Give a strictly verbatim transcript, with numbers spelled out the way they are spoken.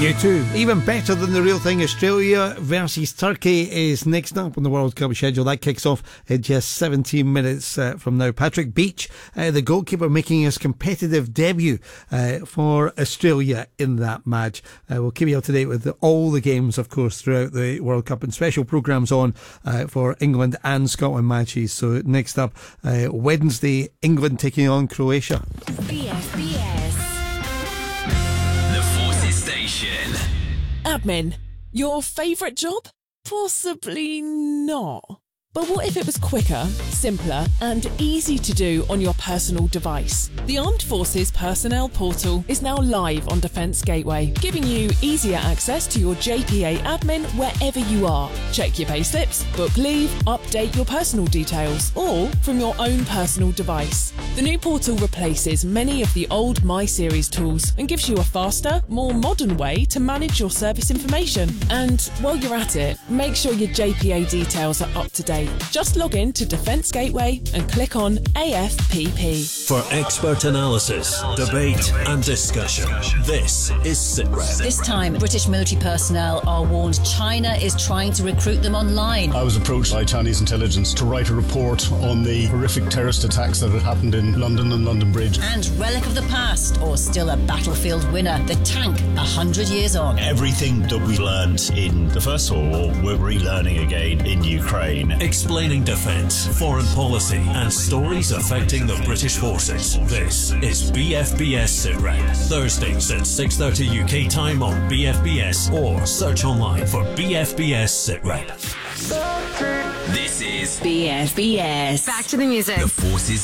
You too. Even better than the real thing. Australia versus Turkey is next up on the World Cup schedule. That kicks off in just seventeen minutes uh, from now. Patrick Beach, uh, the goalkeeper, making his competitive debut uh, for Australia in that match. Uh, we'll keep you up to date with the, all the games, of course, throughout the World Cup, and special programmes on uh, for England and Scotland matches. So next up, uh, Wednesday, England taking on Croatia. B F B S. Admin, your favourite job? Possibly not. But what if it was quicker, simpler and easy to do on your personal device? The Armed Forces Personnel Portal is now live on Defence Gateway, giving you easier access to your J P A admin wherever you are. Check your payslips, book leave, update your personal details, all from your own personal device. The new portal replaces many of the old My Series tools and gives you a faster, more modern way to manage your service information. And while you're at it, make sure your J P A details are up to date. Just log in to Defence Gateway and click on A F P P. For expert analysis, debate and discussion, this is SITREP. This time, British military personnel are warned China is trying to recruit them online. I was approached by Chinese intelligence to write a report on the horrific terrorist attacks that had happened in London and London Bridge. And relic of the past, or still a battlefield winner, the tank a hundred years on. Everything that we learned in the First World War, we're relearning again in Ukraine. Explaining defence, foreign policy and stories affecting the British forces. This is B F B S SITREP. Thursdays at six thirty U K time on B F B S, or search online for B F B S SITREP. This is B F B S. Back to the music. The Forces